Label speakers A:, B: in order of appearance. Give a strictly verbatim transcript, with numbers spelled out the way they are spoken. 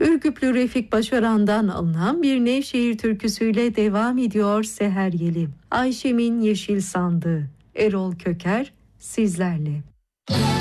A: Ürgüplü Refik Başaran'dan alınan bir Nevşehir türküsüyle devam ediyor Seher Yeli. Ayşem'in Yeşil Sandığı, Erol Köker sizlerle.